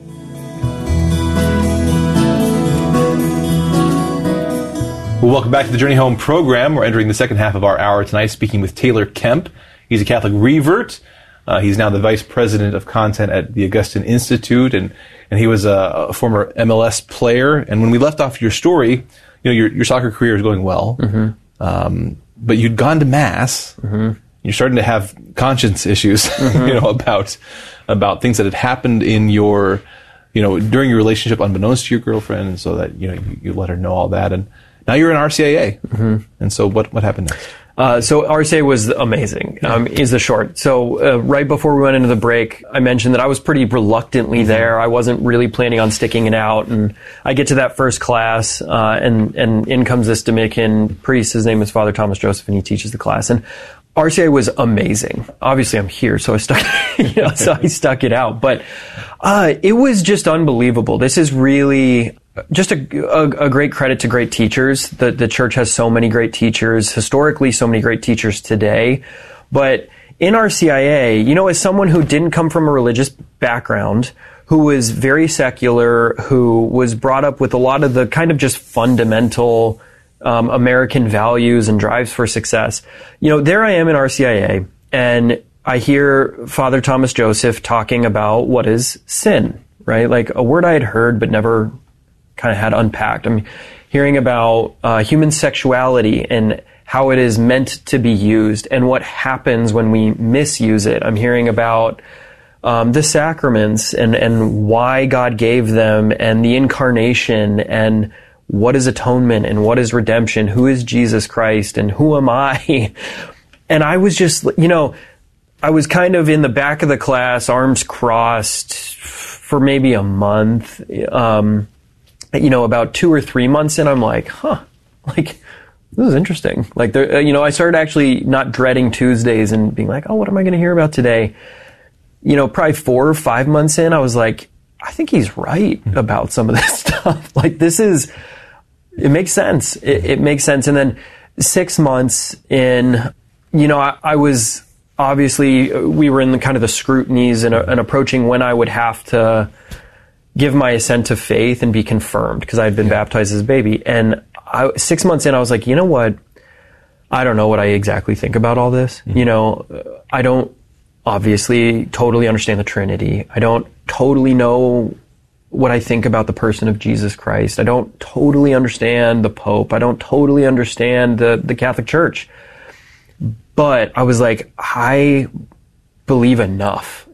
Well, welcome back to the Journey Home program. We're entering the second half of our hour tonight, speaking with Taylor Kemp. He's a Catholic revert. Uh, he's now the vice president of content at the Augustine Institute, and, and he was a, a former M L S player. And when we left off your story, you know, your, your soccer career is going well, mm-hmm. um, but you'd gone to Mass. Mm-hmm. You're starting to have conscience issues, mm-hmm. you know, about about things that had happened in your, you know, during your relationship, unbeknownst to your girlfriend, and so that, you know, you, you let her know all that. And now you're in R C I A. Mm-hmm. And so what, what happened next? Uh, so R C I A was amazing, um, is the short. So uh, right before we went into the break, I mentioned that I was pretty reluctantly mm-hmm. there. I wasn't really planning on sticking it out. And I get to that first class, uh, and, and in comes this Dominican priest. His name is Father Thomas Joseph, and he teaches the class. And R C I A was amazing. Obviously, I'm here, so I stuck, you know, so I stuck it out. But uh, it was just unbelievable. This is really just a, a, a great credit to great teachers. The, the church has so many great teachers, historically so many great teachers today. But in R C I A, you know, as someone who didn't come from a religious background, who was very secular, who was brought up with a lot of the kind of just fundamental um, American values and drives for success, you know, there I am in R C I A, and I hear Father Thomas Joseph talking about what is sin, right? Like a word I had heard but never kind of had unpacked. I'm hearing about uh, human sexuality and how it is meant to be used and what happens when we misuse it. I'm hearing about um, the sacraments and, and why God gave them, and the incarnation, and what is atonement and what is redemption, who is Jesus Christ and who am I? And I was just, you know, I was kind of in the back of the class, arms crossed for maybe a month. Um, you know, about two or three months in, I'm like, huh, like, this is interesting. Like, there, you know, I started actually not dreading Tuesdays and being like, oh, what am I going to hear about today? You know, probably four or five months in, I was like, I think he's right about some of this stuff. Like, this is, it makes sense. It, it makes sense. And then six months in, you know, I, I was, obviously, we were in the kind of the scrutinies and, uh, and approaching when I would have to give my assent to faith and be confirmed, because I had been yeah. baptized as a baby. And I, six months in, I was like, you know what? I don't know what I exactly think about all this. Mm-hmm. You know, I don't obviously totally understand the Trinity. I don't totally know what I think about the person of Jesus Christ. I don't totally understand the Pope. I don't totally understand the, the Catholic Church. But I was like, I believe enough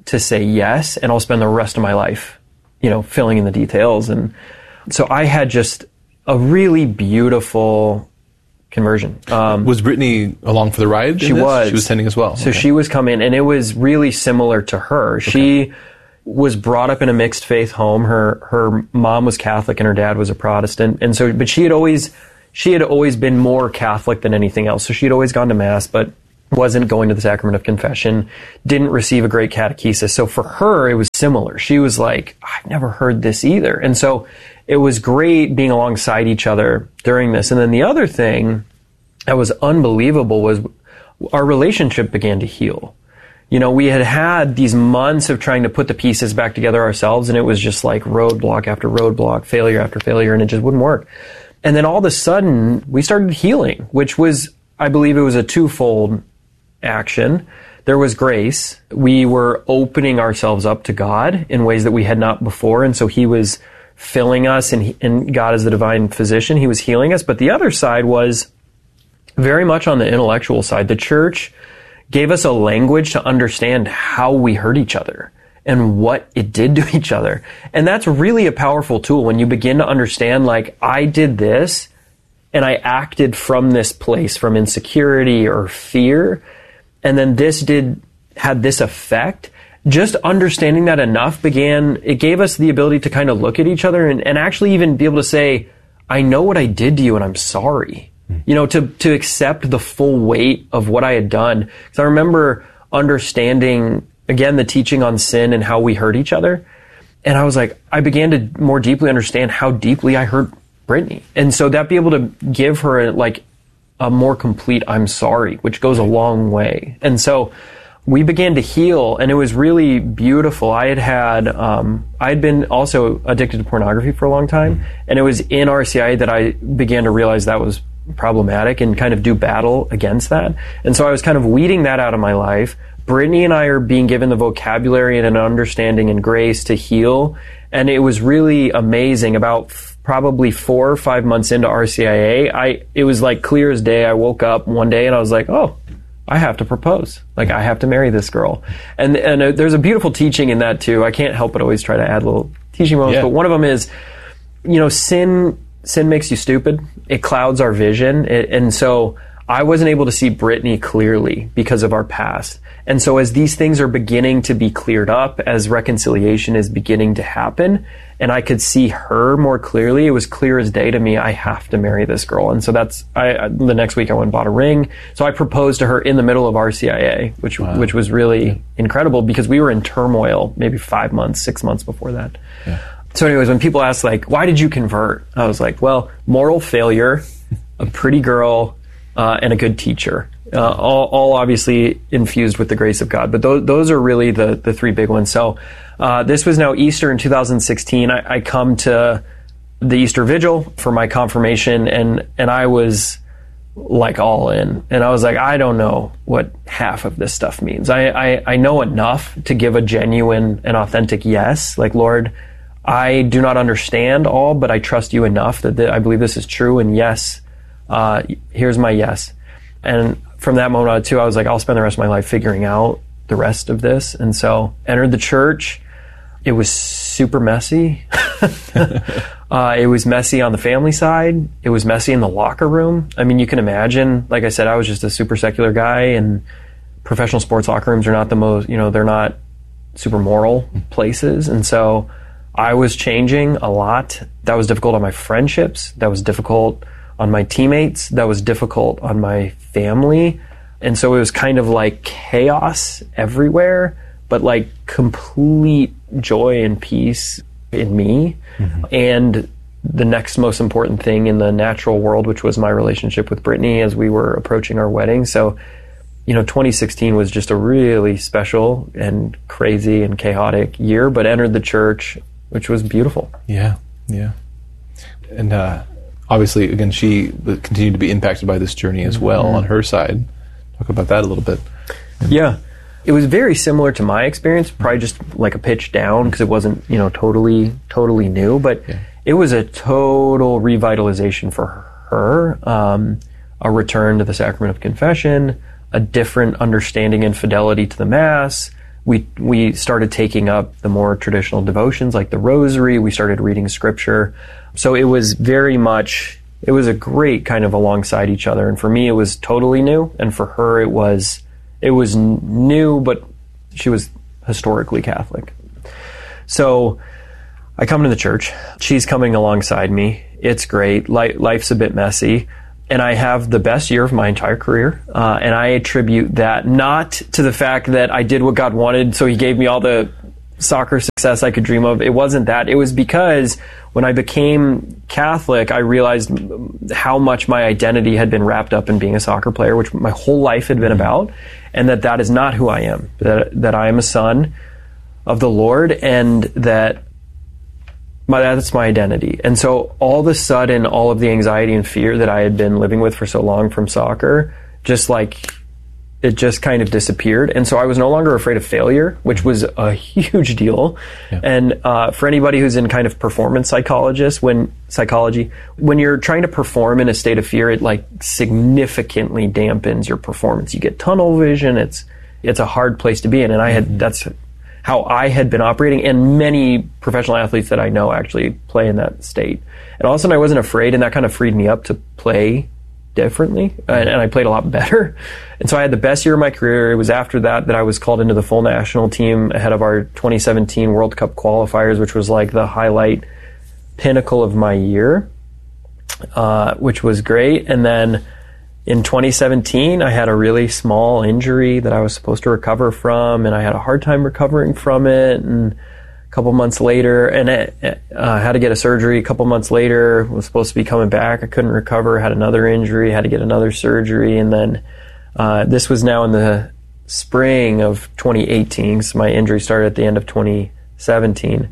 to say yes, and I'll spend the rest of my life, you know, filling in the details. And so I had just a really beautiful conversion. Um, was Brittany along for the ride? She was. She was attending as well. So okay. she was coming, and it was really similar to her. Okay. She was brought up in a mixed faith home. Her her mom was Catholic and her dad was a Protestant, and so but she had always she had always been more Catholic than anything else. So she had always gone to Mass, but wasn't going to the sacrament of confession. Didn't receive a great catechesis. So for her, it was similar. She was like, I've never heard this either, and so it was great being alongside each other during this. And then the other thing that was unbelievable was our relationship began to heal. You know, we had had these months of trying to put the pieces back together ourselves, and it was just like roadblock after roadblock, failure after failure, and it just wouldn't work. And then all of a sudden, we started healing, which was, I believe it was a twofold action. There was grace. We were opening ourselves up to God in ways that we had not before, and so He was filling us, and, he, and God is the divine physician. He was healing us. But the other side was very much on the intellectual side. The church gave us a language to understand how we hurt each other and what it did to each other. And that's really a powerful tool when you begin to understand, like, I did this and I acted from this place, from insecurity or fear, and then this did had this effect. Just understanding that enough began, it gave us the ability to kind of look at each other and, and actually even be able to say, I know what I did to you and I'm sorry. Mm. You know, to, to accept the full weight of what I had done. Because I remember understanding, again, the teaching on sin and how we hurt each other. And I was like, I began to more deeply understand how deeply I hurt Brittany. And so that be able to give her a, like a more complete I'm sorry, which goes a long way. And so we began to heal, and it was really beautiful. I had had, um, I had been also addicted to pornography for a long time, and it was in R C I A that I began to realize that was problematic and kind of do battle against that. And so I was kind of weeding that out of my life. Brittany and I are being given the vocabulary and an understanding and grace to heal, and it was really amazing. About f- probably four or five months into R C I A, I it was like clear as day. I woke up one day and I was like, oh, I have to propose. Like, I have to marry this girl. And and uh, there's a beautiful teaching in that too. I can't help but always try to add little teaching moments. Yeah. But one of them is, you know, sin sin makes you stupid. It clouds our vision. It, and so I wasn't able to see Brittany clearly because of our past. And so as these things are beginning to be cleared up, as reconciliation is beginning to happen, and I could see her more clearly, it was clear as day to me, I have to marry this girl. And so that's, I, the next week I went and bought a ring. So I proposed to her in the middle of R C I A, which, wow. which was really yeah. incredible because we were in turmoil maybe five months, six months before that. Yeah. So anyways, when people ask like, why did you convert? I was like, well, moral failure, a pretty girl, uh, and a good teacher. Uh, all, all obviously infused with the grace of God. But those, those are really the, the three big ones. So uh, this was now Easter in two thousand sixteen. I, I come to the Easter Vigil for my confirmation, and, and I was like all in. And I was like, I don't know what half of this stuff means. I, I, I know enough to give a genuine and authentic yes. Like, Lord, I do not understand all, but I trust you enough that th- I believe this is true. And yes, uh, here's my yes. And from that moment on too, I was like, I'll spend the rest of my life figuring out the rest of this. And so entered the church. It was super messy. uh, it was messy on the family side. It was messy in the locker room. I mean, you can imagine, like I said, I was just a super secular guy, and professional sports locker rooms are not the most, you know, they're not super moral places. And so I was changing a lot. That was difficult on my friendships. That was difficult on my teammates. That was difficult on my family. And so it was kind of like chaos everywhere, but like complete joy and peace in me. Mm-hmm. And the next most important thing in the natural world, which was my relationship with Brittany as we were approaching our wedding. So, you know, twenty sixteen was just a really special and crazy and chaotic year, but entered the church, which was beautiful. Yeah, yeah. And, uh, obviously, again, she continued to be impacted by this journey as well mm-hmm. on her side. Talk about that a little bit. Yeah. It was very similar to my experience, probably just like a pitch down because it wasn't, you know, totally, totally new, but yeah. it was a total revitalization for her. Um, a return to the sacrament of confession, a different understanding and fidelity to the Mass, we we started taking up the more traditional devotions like the rosary. We started reading scripture. So it was very much, it was a great kind of alongside each other. And for me, it was totally new. And for her, it was, it was new, but she was historically Catholic. So I come to the church. She's coming alongside me. It's great. Life's a bit messy. And I have the best year of my entire career. Uh, and I attribute that not to the fact that I did what God wanted, so he gave me all the soccer success I could dream of. It wasn't that. It was because when I became Catholic, I realized how much my identity had been wrapped up in being a soccer player, which my whole life had been about, and that that is not who I am, that, that I am a son of the Lord, and that My, that's my identity. And so all of a sudden, all of the anxiety and fear that I had been living with for so long from soccer, just like, it just kind of disappeared. And so I was no longer afraid of failure, which was a huge deal. Yeah. And uh, for anybody who's in kind of performance psychologist, when psychology, when you're trying to perform in a state of fear, it like significantly dampens your performance. You get tunnel vision. It's, it's a hard place to be in. And I had, mm-hmm. that's how I had been operating, and many professional athletes that I know actually play in that state. And all of a sudden I wasn't afraid, and that kind of freed me up to play differently, and, and I played a lot better. And so I had the best year of my career. It was after that that I was called into the full national team ahead of our twenty seventeen World Cup qualifiers, which was like the highlight pinnacle of my year, uh, which was great. And then in twenty seventeen, I had a really small injury that I was supposed to recover from, and I had a hard time recovering from it. And a couple months later, and it, uh, had to get a surgery. A couple months later, was supposed to be coming back. I couldn't recover, had another injury, had to get another surgery. And then uh, this was now in the spring of twenty eighteen, so my injury started at the end of twenty seventeen.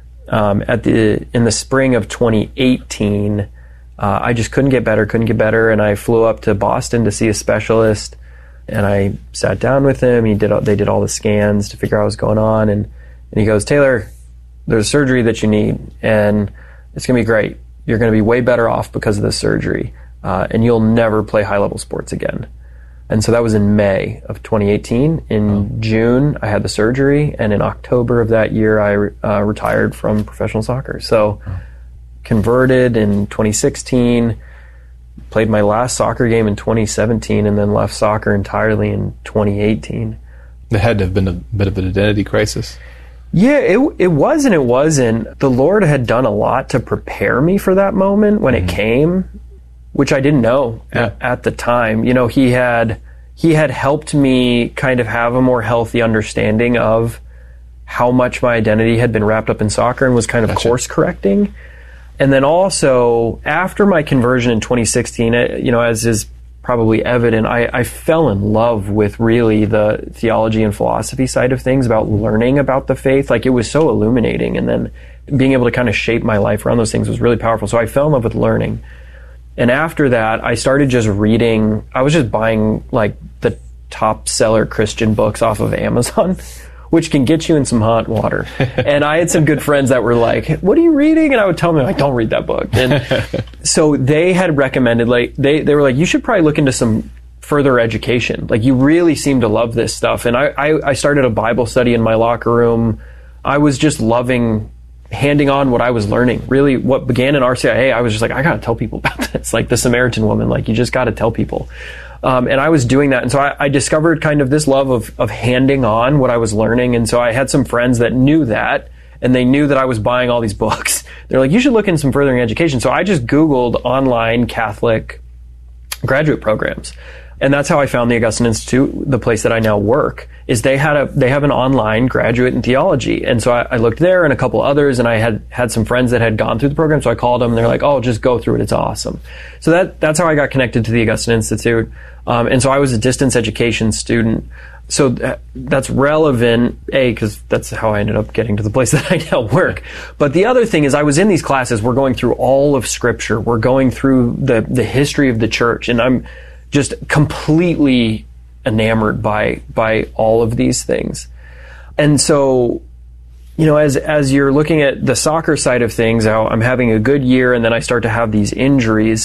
Um, at the in the spring of twenty eighteen, Uh, I just couldn't get better, couldn't get better, and I flew up to Boston to see a specialist, and I sat down with him. He did, they did all the scans to figure out what was going on, and, and he goes, "Taylor, there's surgery that you need, and it's going to be great. You're going to be way better off because of this surgery, uh, and you'll never play high-level sports again." And so that was in May of twenty eighteen. In oh. June, I had the surgery, and in October of that year, I uh, retired from professional soccer. So. Oh. Converted in twenty sixteen, played my last soccer game in twenty seventeen, and then left soccer entirely in twenty eighteen. There had to have been a bit of an identity crisis. Yeah, it it was and it wasn't. The Lord had done a lot to prepare me for that moment when mm-hmm. it came, which I didn't know yeah. at, at the time. You know, he had he had helped me kind of have a more healthy understanding of how much my identity had been wrapped up in soccer, and was kind of gotcha. course correcting. And then also, after my conversion in twenty sixteen, you know, as is probably evident, I, I fell in love with really the theology and philosophy side of things, about learning about the faith. Like, it was so illuminating. And then being able to kind of shape my life around those things was really powerful. So I fell in love with learning. And after that, I started just reading. I was just buying, like, the top seller Christian books off of Amazon, which can get you in some hot water. And I had some good friends that were like, "What are you reading?" And I would tell them, like, "Don't read that book." And so they had recommended, like, they, they were like, "You should probably look into some further education. Like, you really seem to love this stuff." And I, I, I started a Bible study in my locker room. I was just loving handing on what I was learning. Really, what began in R C I A, I was just like, I got to tell people about this. Like the Samaritan woman, like, you just got to tell people. Um, and I was doing that. And so I, I discovered kind of this love of, of handing on what I was learning. And so I had some friends that knew that, and they knew that I was buying all these books. They're like, "You should look into some furthering education." So I just Googled online Catholic graduate programs. And that's how I found the Augustine Institute, the place that I now work, is they had a, they have an online graduate in theology. And so I, I looked there and a couple others, and I had had some friends that had gone through the program. So I called them, and they're like, "Oh, just go through it. It's awesome." So that, that's how I got connected to the Augustine Institute. Um, and so I was a distance education student. So that, that's relevant, A, because that's how I ended up getting to the place that I now work. But the other thing is, I was in these classes, we're going through all of Scripture. We're going through the, the history of the church. And I'm just completely enamored by by all of these things. And so, you know, as as you're looking at the soccer side of things, how I'm having a good year, and then I start to have these injuries.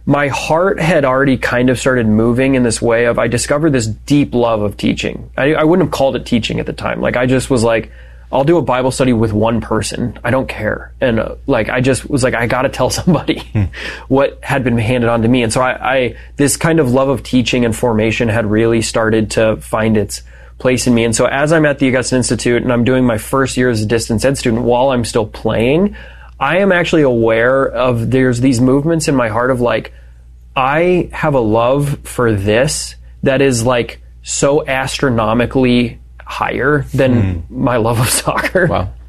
my heart had already kind of started moving in this way of, I discovered this deep love of teaching. I, I wouldn't have called it teaching at the time. Like, I just was like, I'll do a Bible study with one person. I don't care. And uh, like, I just was like, I got to tell somebody hmm. what had been handed on to me. And so I, I, this kind of love of teaching and formation had really started to find its place in me. And so as I'm at the Augustine Institute and I'm doing my first year as a distance ed student while I'm still playing, I am actually aware of there's these movements in my heart of like, I have a love for this that is like so astronomically higher than mm. my love of soccer. Wow.